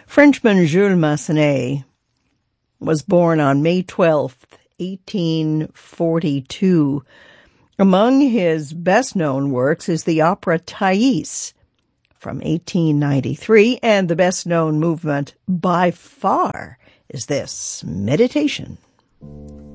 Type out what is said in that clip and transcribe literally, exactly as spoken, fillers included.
Frenchman Jules Massenet was born on May twelfth, eighteen forty-two. Among his best-known works is the opera Thais from eighteen ninety-three, and the best-known movement by far is this, Meditation.